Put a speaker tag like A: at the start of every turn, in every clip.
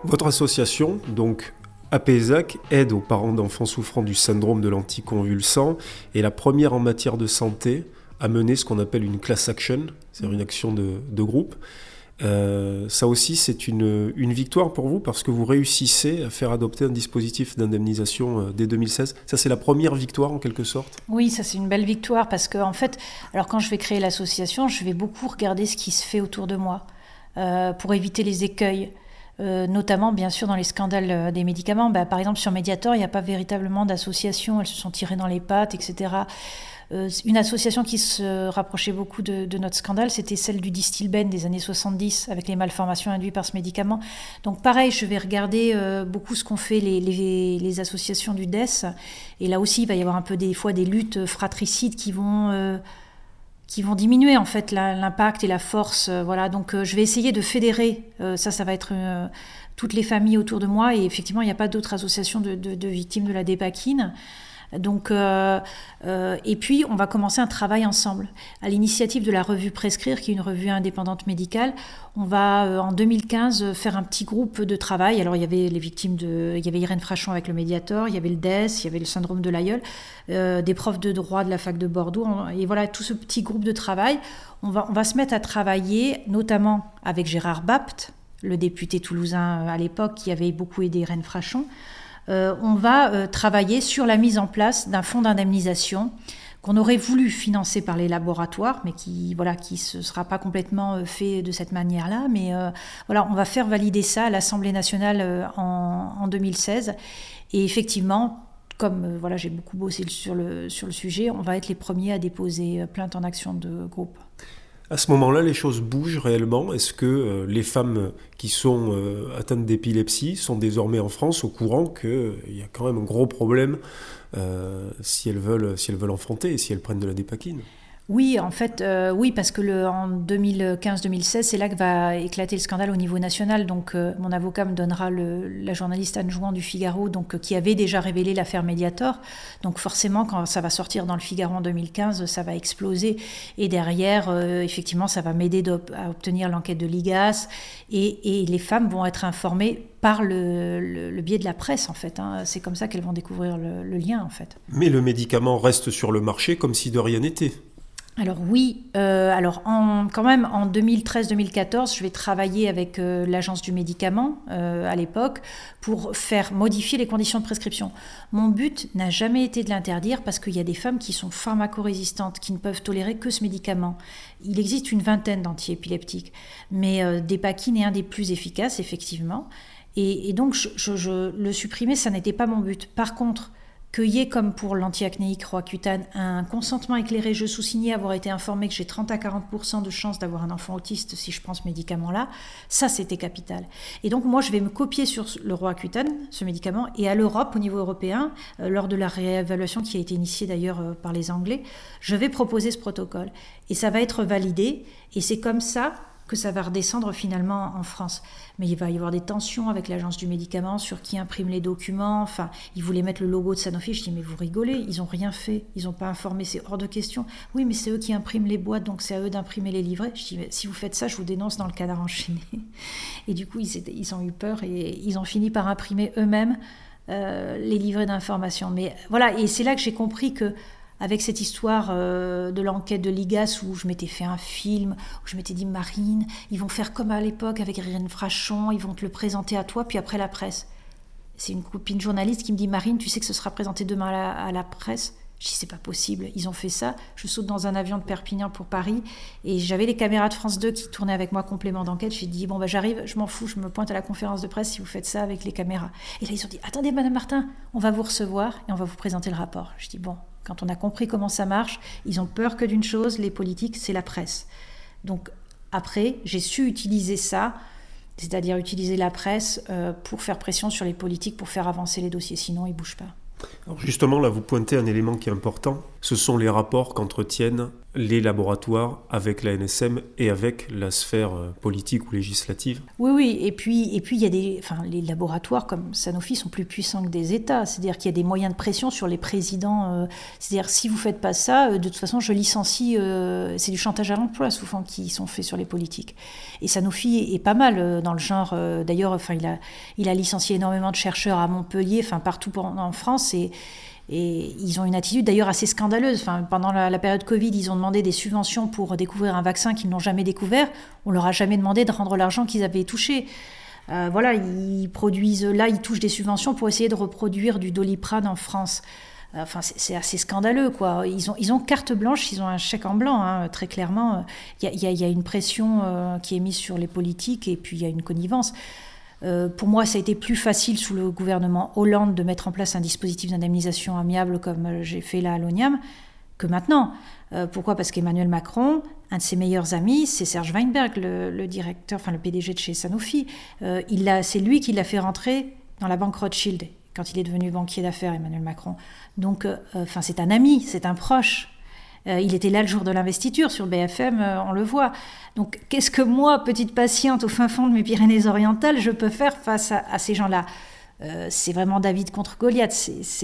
A: Votre association, donc APESAC, aide aux parents d'enfants souffrant du syndrome de l'anticonvulsant, est la première en matière de santé à mener ce qu'on appelle une class action, c'est-à-dire une action de groupe. Ça aussi, c'est une victoire pour vous parce que vous réussissez à faire adopter un dispositif d'indemnisation dès 2016. Ça, c'est la première victoire en quelque sorte ?
B: Oui, ça c'est une belle victoire parce que en fait, alors quand je vais créer l'association, je vais beaucoup regarder ce qui se fait autour de moi pour éviter les écueils. Notamment bien sûr dans les scandales des médicaments. Par exemple sur Mediator, il n'y a pas véritablement d'association, elles se sont tirées dans les pattes, etc. Une association qui se rapprochait beaucoup de notre scandale, c'était celle du Distilben des années 70, avec les malformations induites par ce médicament. Donc pareil, je vais regarder beaucoup ce qu'ont fait les associations du DES, et là aussi il va y avoir un peu des fois des luttes fratricides qui vont diminuer en fait l'impact et la force. Voilà. Donc je vais essayer de fédérer, ça va être toutes les familles autour de moi, et effectivement il n'y a pas d'autres associations de victimes de la dépakine. Donc, et puis, on va commencer un travail ensemble. À l'initiative de la revue Prescrire, qui est une revue indépendante médicale, on va, en 2015, faire un petit groupe de travail. Alors, il y avait les victimes il y avait Irène Frachon avec le Mediator, il y avait le DES, il y avait le syndrome de l'aïeul, des profs de droit de la fac de Bordeaux. Et voilà, tout ce petit groupe de travail, on va se mettre à travailler, notamment avec Gérard Bapt, le député toulousain à l'époque, qui avait beaucoup aidé Irène Frachon. On va travailler sur la mise en place d'un fonds d'indemnisation qu'on aurait voulu financer par les laboratoires, mais qui ne sera pas complètement fait de cette manière-là. Mais voilà, on va faire valider ça à l'Assemblée nationale en 2016. Et effectivement, comme j'ai beaucoup bossé sur le sujet, on va être les premiers à déposer plainte en action de groupe.
A: À ce moment-là, les choses bougent réellement. Est-ce que les femmes qui sont atteintes d'épilepsie sont désormais en France au courant qu'il y a quand même un gros problème si elles veulent enfanter et si elles prennent de la dépakine ?
B: Oui, en fait, oui, parce que en 2015-2016, c'est là que va éclater le scandale au niveau national. Donc, mon avocat me donnera la journaliste Anne Jouan du Figaro, donc, qui avait déjà révélé l'affaire Mediator. Donc, forcément, quand ça va sortir dans le Figaro en 2015, ça va exploser. Et derrière, effectivement, ça va m'aider à obtenir l'enquête de l'IGAS. Et les femmes vont être informées par le biais de la presse, en fait. C'est comme ça qu'elles vont découvrir le lien, en fait.
A: Mais le médicament reste sur le marché comme si de rien n'était.
B: Alors oui, quand même en 2013-2014, je vais travailler avec l'agence du médicament à l'époque pour faire modifier les conditions de prescription. Mon but n'a jamais été de l'interdire parce qu'il y a des femmes qui sont pharmacorésistantes, qui ne peuvent tolérer que ce médicament. Il existe une vingtaine d'antiépileptiques, mais Dépakine est un des plus efficaces, effectivement. Et donc, le supprimer, ça n'était pas mon but. Par contre, qu'il y ait, comme pour l'antiacnéique Roaccutane, un consentement éclairé, je sous-signais avoir été informé que j'ai 30 à 40% de chances d'avoir un enfant autiste si je prends ce médicament-là, ça c'était capital. Et donc moi je vais me copier sur le Roaccutane, ce médicament, et à l'Europe, au niveau européen, lors de la réévaluation qui a été initiée d'ailleurs par les Anglais, je vais proposer ce protocole. Et ça va être validé, et c'est comme ça que ça va redescendre finalement en France. Mais il va y avoir des tensions avec l'agence du médicament sur qui imprime les documents. Enfin, ils voulaient mettre le logo de Sanofi. Je dis, mais vous rigolez, ils n'ont rien fait, ils n'ont pas informé, c'est hors de question. Oui, mais c'est eux qui impriment les boîtes, donc c'est à eux d'imprimer les livrets. Je dis, mais si vous faites ça, je vous dénonce dans le canard enchaîné. Et du coup, ils ont eu peur et ils ont fini par imprimer eux-mêmes les livrets d'information. Mais voilà, et c'est là que j'ai compris que avec cette histoire de l'enquête de l'IGAS où je m'étais fait un film, où je m'étais dit, Marine, ils vont faire comme à l'époque avec Irène Frachon, ils vont te le présenter à toi, puis après la presse. C'est une copine journaliste qui me dit, Marine, tu sais que ce sera présenté demain à la presse ? Je dis, c'est pas possible, ils ont fait ça. Je saute dans un avion de Perpignan pour Paris, et j'avais les caméras de France 2 qui tournaient avec moi, complément d'enquête. J'ai dit, j'arrive, je m'en fous, je me pointe à la conférence de presse si vous faites ça avec les caméras. Et là, ils ont dit, attendez, Madame Martin, on va vous recevoir et on va vous présenter le rapport. Je dis, bon, quand on a compris comment ça marche, ils ont peur que d'une chose, les politiques, c'est la presse. Donc après, j'ai su utiliser ça, c'est-à-dire utiliser la presse pour faire pression sur les politiques, pour faire avancer les dossiers, sinon ils ne bougent pas.
A: Alors justement, là, vous pointez un élément qui est important. Ce sont les rapports qu'entretiennent les laboratoires avec la NSM et avec la sphère politique ou législative.
B: Oui, et puis il y a les laboratoires comme Sanofi sont plus puissants que des États, c'est-à-dire qu'il y a des moyens de pression sur les présidents, c'est-à-dire si vous faites pas ça, de toute façon je licencie, c'est du chantage à l'emploi souvent qui sont faits sur les politiques. Et Sanofi est pas mal dans le genre, d'ailleurs, il a licencié énormément de chercheurs à Montpellier, partout en France et ils ont une attitude d'ailleurs assez scandaleuse. Pendant la période Covid, ils ont demandé des subventions pour découvrir un vaccin qu'ils n'ont jamais découvert. On leur a jamais demandé de rendre l'argent qu'ils avaient touché. Ils produisent, là, ils touchent des subventions pour essayer de reproduire du Doliprane en France. C'est assez scandaleux, quoi. Ils ont carte blanche, ils ont un chèque en blanc, hein, très clairement. Il y a une pression qui est mise sur les politiques et puis il y a une connivence. Pour moi, ça a été plus facile sous le gouvernement Hollande de mettre en place un dispositif d'indemnisation amiable comme j'ai fait là à l'ONIAM que maintenant. Pourquoi ? Parce qu'Emmanuel Macron, un de ses meilleurs amis, c'est Serge Weinberg, le directeur, le PDG de chez Sanofi. C'est lui qui l'a fait rentrer dans la banque Rothschild quand il est devenu banquier d'affaires, Emmanuel Macron. Donc, c'est un ami, c'est un proche. Il était là le jour de l'investiture sur BFM, on le voit. Donc, qu'est-ce que moi, petite patiente au fin fond de mes Pyrénées-Orientales, je peux faire face à ces gens-là ? C'est vraiment David contre Goliath.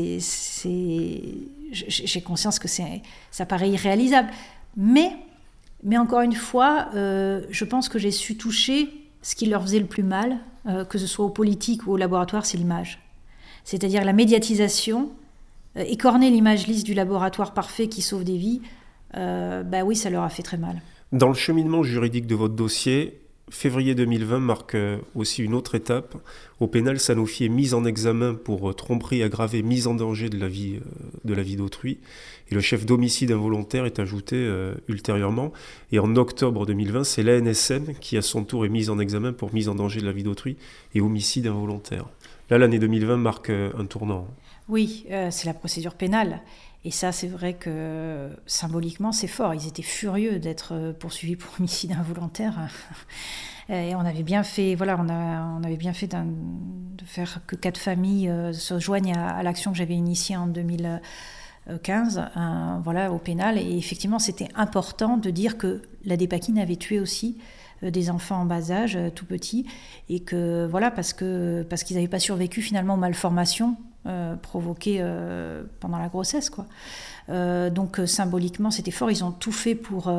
B: J'ai conscience que ça paraît irréalisable. Mais encore une fois, je pense que j'ai su toucher ce qui leur faisait le plus mal, que ce soit aux politiques ou au laboratoire, c'est l'image. C'est-à-dire la médiatisation, écorner l'image lisse du laboratoire parfait qui sauve des vies, oui, ça leur a fait très mal.
A: Dans le cheminement juridique de votre dossier, février 2020 marque aussi une autre étape. Au pénal, Sanofi est mise en examen pour tromperie aggravée, mise en danger de la vie d'autrui. Et le chef d'homicide involontaire est ajouté ultérieurement. Et en octobre 2020, c'est l'ANSM qui, à son tour, est mise en examen pour mise en danger de la vie d'autrui et homicide involontaire. Là, l'année 2020 marque un tournant.
B: Oui, c'est la procédure pénale. Et ça, c'est vrai que symboliquement, c'est fort. Ils étaient furieux d'être poursuivis pour homicide involontaire. Et on avait bien fait, on avait bien fait de faire que 4 familles se joignent à l'action que j'avais initiée en 2015, au pénal. Et effectivement, c'était important de dire que la dépakine avait tué aussi des enfants en bas âge, tout petits, et que parce qu'ils n'avaient pas survécu finalement aux malformations provoquées pendant la grossesse, quoi. Donc symboliquement, c'était fort. Ils ont tout fait pour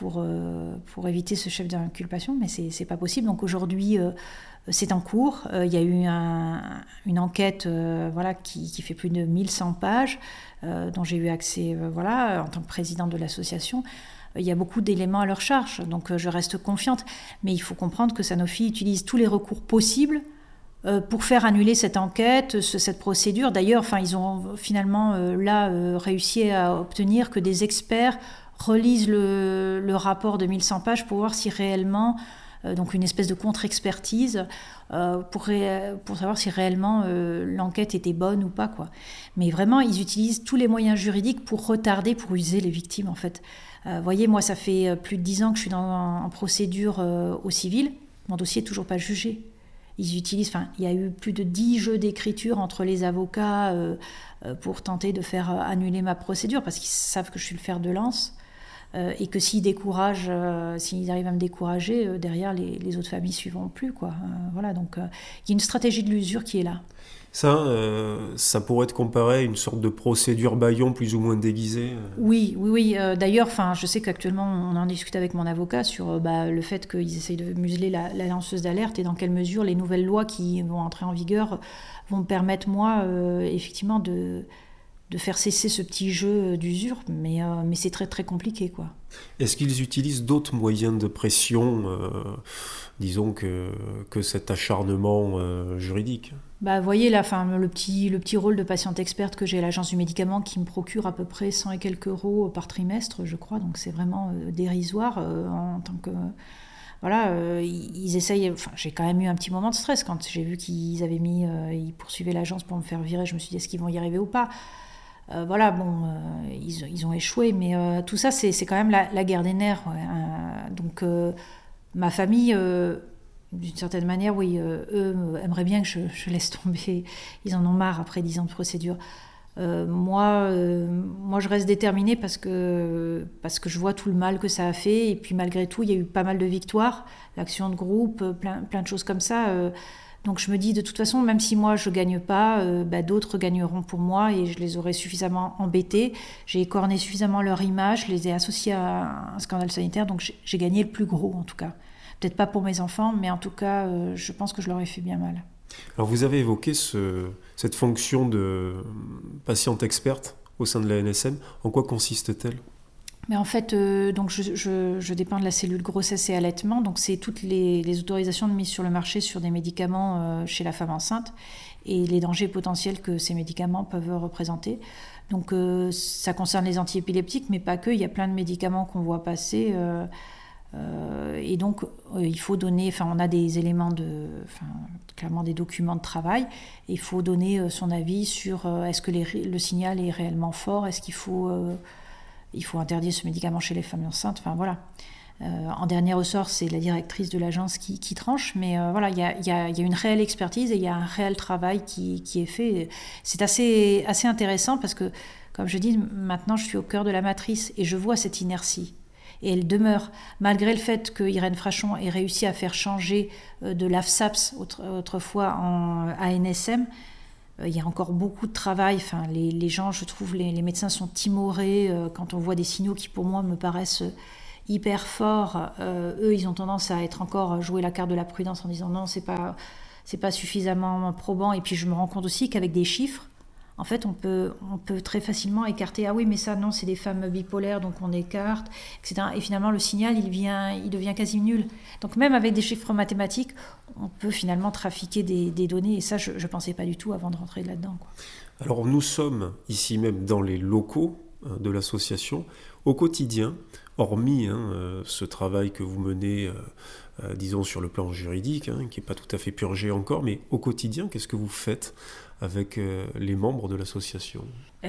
B: éviter ce chef d'inculpation, mais c'est pas possible. Donc aujourd'hui, c'est en cours. Il y a eu une enquête qui fait plus de 1100 pages, dont j'ai eu accès en tant que présidente de l'association. Il y a beaucoup d'éléments à leur charge, donc je reste confiante. Mais il faut comprendre que Sanofi utilise tous les recours possibles pour faire annuler cette enquête, cette procédure. D'ailleurs, ils ont finalement réussi à obtenir que des experts relisent le rapport de 1100 pages pour voir si réellement, donc une espèce de contre-expertise, pour savoir si réellement l'enquête était bonne ou pas, quoi. Mais vraiment, ils utilisent tous les moyens juridiques pour retarder, pour user les victimes, en fait. Voyez, moi, ça fait plus de 10 ans que je suis en procédure au civil. Mon dossier n'est toujours pas jugé. Ils utilisent, il y a eu plus de 10 jeux d'écriture entre les avocats pour tenter de faire annuler ma procédure, parce qu'ils savent que je suis le fer de lance, et que s'ils arrivent à me décourager, derrière, les autres familles ne suivront plus, quoi. Donc il y a une stratégie de l'usure qui est là.
A: Ça pourrait être comparé à une sorte de procédure bâillon plus ou moins déguisée.
B: Oui. D'ailleurs, je sais qu'actuellement, on en discute avec mon avocat sur le fait qu'ils essayent de museler la lanceuse d'alerte et dans quelle mesure les nouvelles lois qui vont entrer en vigueur vont me permettre, moi, effectivement, de faire cesser ce petit jeu d'usure. Mais c'est très, très compliqué, quoi.
A: Est-ce qu'ils utilisent d'autres moyens de pression, disons, que cet acharnement juridique ?
B: Voyez là, le petit rôle de patiente experte que j'ai à l'agence du médicament qui me procure à peu près 100 et quelques euros par trimestre, je crois. Donc c'est vraiment dérisoire en tant que... ils essayent... j'ai quand même eu un petit moment de stress quand j'ai vu qu'ils avaient ils poursuivaient l'agence pour me faire virer. Je me suis dit, est-ce qu'ils vont y arriver ou pas ? Ils ont échoué, mais tout ça, c'est quand même la guerre des nerfs. Ouais. Donc ma famille... d'une certaine manière, oui, eux aimeraient bien que je laisse tomber. Ils en ont marre après 10 ans de procédure. Moi, je reste déterminée parce que je vois tout le mal que ça a fait. Et puis malgré tout, il y a eu pas mal de victoires, l'action de groupe, plein de choses comme ça. Donc je me dis, de toute façon, même si moi je gagne pas, d'autres gagneront pour moi et je les aurai suffisamment embêtés. J'ai écorné suffisamment leur image, je les ai associés à un scandale sanitaire, donc j'ai gagné le plus gros en tout cas. Peut-être pas pour mes enfants, mais en tout cas, je pense que je leur ai fait bien mal.
A: Alors vous avez évoqué cette fonction de patiente experte au sein de la NSM. En quoi consiste-t-elle ?
B: Mais en fait, donc je dépends de la cellule grossesse et allaitement, donc c'est toutes les autorisations de mise sur le marché sur des médicaments chez la femme enceinte et les dangers potentiels que ces médicaments peuvent représenter. Donc ça concerne les antiépileptiques, mais pas que, il y a plein de médicaments qu'on voit passer. Et donc, il faut donner, on a des éléments clairement des documents de travail, et il faut donner son avis sur est-ce que le signal est réellement fort, est-ce qu'il faut interdire ce médicament chez les femmes enceintes, voilà. En dernier ressort, c'est la directrice de l'agence qui tranche, mais voilà, il y a une réelle expertise et il y a un réel travail qui est fait. C'est assez intéressant parce que, comme je dis, maintenant je suis au cœur de la matrice et je vois cette inertie. Et elle demeure, malgré le fait que Irène Frachon ait réussi à faire changer de l'AFSAPS autrefois en ANSM. Il y a encore beaucoup de travail. Les gens, je trouve, les médecins sont timorés quand on voit des signaux qui, pour moi, me paraissent hyper forts. Eux, ils ont tendance à être encore jouer la carte de la prudence en disant non, c'est pas suffisamment probant. Et puis, je me rends compte aussi qu'avec des chiffres, en fait, on peut très facilement écarter. Ah oui, mais ça, non, c'est des femmes bipolaires, donc on écarte, etc. Et finalement, le signal, il devient quasi nul. Donc même avec des chiffres mathématiques, on peut finalement trafiquer des données. Et ça, je ne pensais pas du tout avant de rentrer là-dedans, quoi.
A: Alors nous sommes ici même dans les locaux de l'association. Au quotidien, hormis ce travail que vous menez, disons sur le plan juridique, qui n'est pas tout à fait purgé encore, mais au quotidien, qu'est-ce que vous faites avec les membres de l'association ?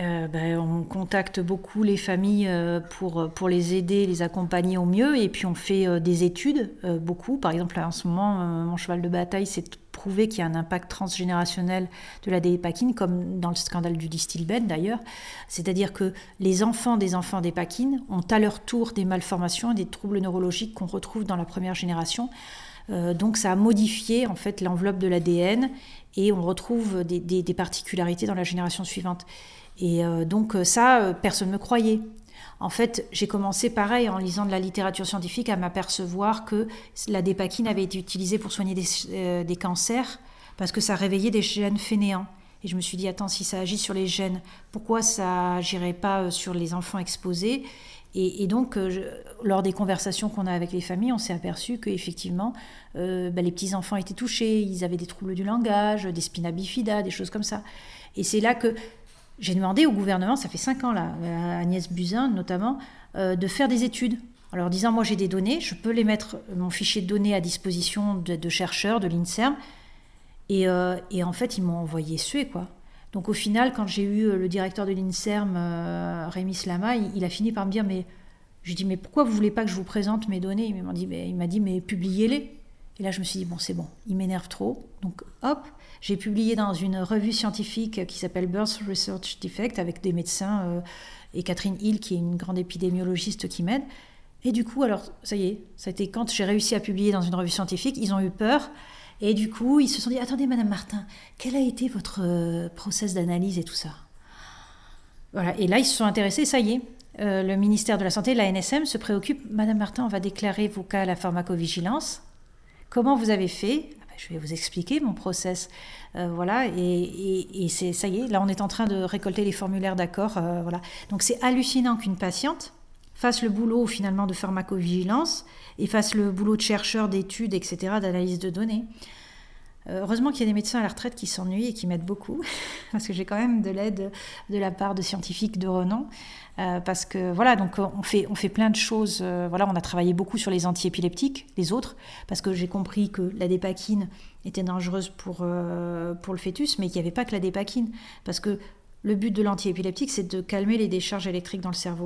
B: On contacte beaucoup les familles pour les aider, les accompagner au mieux, et puis on fait des études, beaucoup. Par exemple, en ce moment, mon cheval de bataille, c'est prouvé qu'il y a un impact transgénérationnel de la dépakine, comme dans le scandale du Distilbène d'ailleurs. C'est-à-dire que les enfants d'épakine ont à leur tour des malformations et des troubles neurologiques qu'on retrouve dans la première génération. Donc ça a modifié en fait l'enveloppe de l'ADN et on retrouve des particularités dans la génération suivante. Et donc ça, personne ne me croyait. En fait, j'ai commencé pareil en lisant de la littérature scientifique à m'apercevoir que la dépakine avait été utilisée pour soigner des cancers parce que ça réveillait des gènes fainéants. Et je me suis dit, attends, si ça agit sur les gènes, pourquoi ça agirait pas sur les enfants exposés ? Et donc, lors des conversations qu'on a avec les familles, on s'est aperçu qu'effectivement, les petits-enfants étaient touchés, ils avaient des troubles du langage, des spina bifida, des choses comme ça. Et c'est là que j'ai demandé au gouvernement, ça fait 5 ans là, à Agnès Buzyn notamment, de faire des études. En leur disant, moi j'ai des données, je peux les mettre, mon fichier de données à disposition de chercheurs, de l'INSERM. Et en fait, ils m'ont envoyé suer, quoi. Donc au final, quand j'ai eu le directeur de l'INSERM, Rémi Slama, il a fini par me dire, mais je lui ai dit, mais pourquoi vous voulez pas que je vous présente mes données ? Il m'a dit, mais publiez-les. Et là, je me suis dit, bon, c'est bon, il m'énerve trop. Donc hop, j'ai publié dans une revue scientifique qui s'appelle Birth Research Defect, avec des médecins, et Catherine Hill, qui est une grande épidémiologiste qui m'aide. Et du coup, alors, ça y est, ça a été quand j'ai réussi à publier dans une revue scientifique, ils ont eu peur. Et du coup, ils se sont dit, attendez, Madame Martin, quel a été votre process d'analyse et tout ça ? Voilà. Et là, ils se sont intéressés, ça y est. Le ministère de la Santé, la NSM, se préoccupe. Madame Martin, on va déclarer vos cas à la pharmacovigilance. Comment vous avez fait ? Je vais vous expliquer mon process. Voilà. Et c'est, ça y est, là, on est en train de récolter les formulaires d'accord. Voilà. Donc, c'est hallucinant qu'une patiente fasse le boulot, finalement, de pharmacovigilance et fasse le boulot de chercheur, d'études, etc., d'analyse de données. Heureusement qu'il y a des médecins à la retraite qui s'ennuient et qui m'aident beaucoup, parce que j'ai quand même de l'aide de la part de scientifiques de renom. Parce que voilà, donc on fait plein de choses. Voilà, on a travaillé beaucoup sur les antiépileptiques, les autres, parce que j'ai compris que la dépakine était dangereuse pour le fœtus, mais qu'il n'y avait pas que la dépakine. Parce que le but de l'antiépileptique, c'est de calmer les décharges électriques dans le cerveau.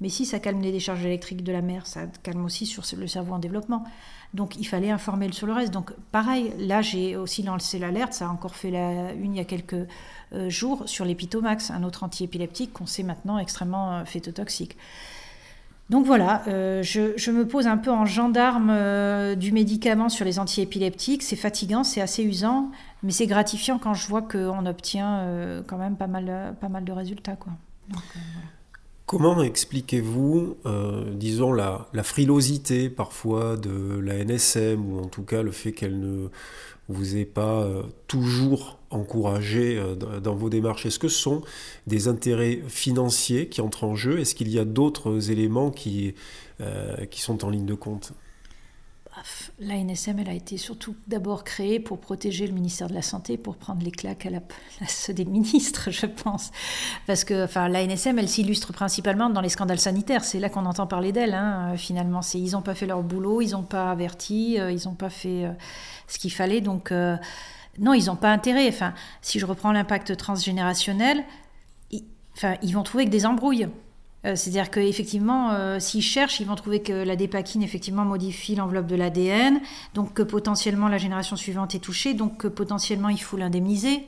B: Mais si ça calme les décharges électriques de la mère, ça calme aussi sur le cerveau en développement. Donc il fallait informer sur le reste. Donc pareil, là j'ai aussi lancé l'alerte, ça a encore fait une il y a quelques jours sur l'Epitomax, un autre antiépileptique qu'on sait maintenant extrêmement phétotoxique. Donc voilà, je me pose un peu en gendarme du médicament sur les antiépileptiques. C'est fatigant, c'est assez usant, mais c'est gratifiant quand je vois qu'on obtient quand même pas mal de résultats, quoi. Donc, voilà.
A: Comment expliquez-vous, disons, la frilosité parfois de la NSM, ou en tout cas le fait qu'elle ne vous ait pas toujours encouragé dans vos démarches? Est-ce que ce sont des intérêts financiers qui entrent en jeu? Est-ce qu'il y a d'autres éléments qui sont en ligne de compte?
B: La NSM, elle a été surtout d'abord créée pour protéger le ministère de la Santé, pour prendre les claques à la place des ministres, je pense. Parce que la NSM, elle s'illustre principalement dans les scandales sanitaires. C'est là qu'on entend parler d'elle, finalement. Ils n'ont pas fait leur boulot, ils n'ont pas averti, ils n'ont pas fait ce qu'il fallait. Donc, non, ils n'ont pas intérêt. Si je reprends l'impact transgénérationnel, ils vont trouver que des embrouilles. C'est-à-dire qu'effectivement, s'ils cherchent, ils vont trouver que la dépakine effectivement modifie l'enveloppe de l'ADN, donc que potentiellement la génération suivante est touchée, donc que potentiellement il faut l'indemniser.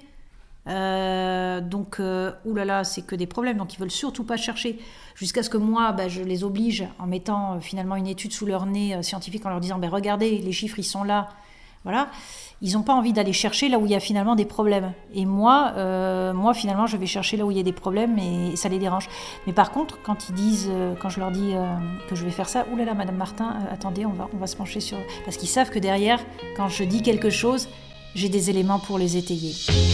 B: Oulala, c'est que des problèmes, donc ils veulent surtout pas chercher. Jusqu'à ce que moi, je les oblige en mettant finalement une étude sous leur nez scientifique, en leur disant regardez, les chiffres ils sont là. Voilà. Ils n'ont pas envie d'aller chercher là où il y a finalement des problèmes. Et moi, finalement, je vais chercher là où il y a des problèmes et ça les dérange. Mais par contre, quand je leur dis que je vais faire ça, oulala, Madame Martin, attendez, on va se pencher sur... Parce qu'ils savent que derrière, quand je dis quelque chose, j'ai des éléments pour les étayer.